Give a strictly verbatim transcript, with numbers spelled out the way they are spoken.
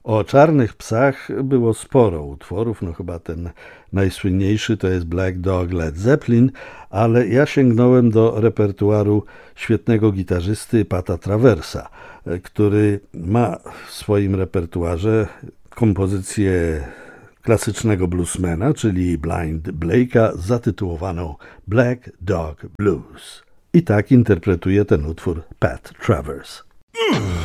O czarnych psach było sporo utworów, no chyba ten najsłynniejszy to jest Black Dog Led Zeppelin, ale ja sięgnąłem do repertuaru świetnego gitarzysty Pata Traversa, który ma w swoim repertuarze kompozycję klasycznego bluesmana, czyli Blind Blake'a, zatytułowaną Black Dog Blues. I tak interpretuje ten utwór Pat Travers. Mm.